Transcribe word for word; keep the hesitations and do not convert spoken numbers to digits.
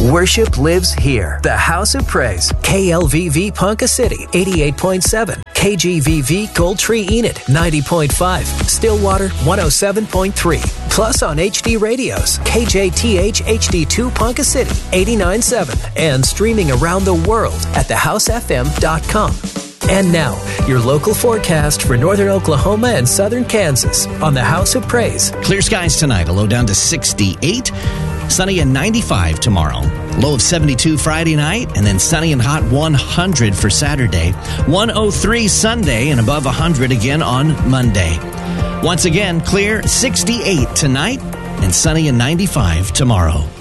Worship lives here. The House of Praise. K L V V Ponca City, eighty-eight point seven. K G V V Gold Tree Enid, ninety point five. Stillwater, one oh seven point three. Plus on H D radios, K J T H H D two Ponca City, eighty-nine point seven. And streaming around the world at the house f m dot com. And now, your local forecast for northern Oklahoma and southern Kansas on the House of Praise. Clear skies tonight, a low down to sixty-eight. Sunny and ninety-five tomorrow. Low of seventy-two Friday night, and then sunny and hot one hundred for Saturday. one oh three Sunday, and above one hundred again on Monday. Once again, clear sixty-eight tonight, and sunny and ninety-five tomorrow.